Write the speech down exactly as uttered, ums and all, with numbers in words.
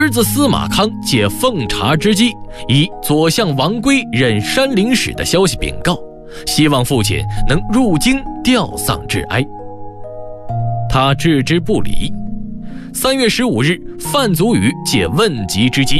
儿子司马康借奉茶之机，以左相王圭任山陵使的消息禀告，希望父亲能入京吊丧致哀。他置之不理。三月十五日，范祖禹借问疾之机，